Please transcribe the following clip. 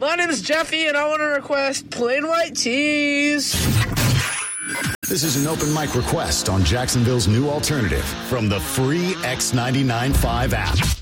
My name is Jeffy, and I want to request plain white tees. This is an open mic request on Jacksonville's new alternative from the free X99.5 app.